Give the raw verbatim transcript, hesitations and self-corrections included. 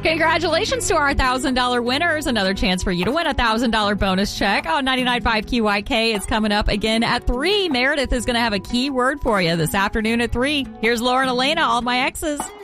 Congratulations to our one thousand dollars winners. Another chance for you to win a one thousand dollars bonus check on ninety-nine point five Q Y K. It's coming up again at three. Meredith is going to have a key word for you this afternoon at three. Here's Laura and Elena, All My Exes.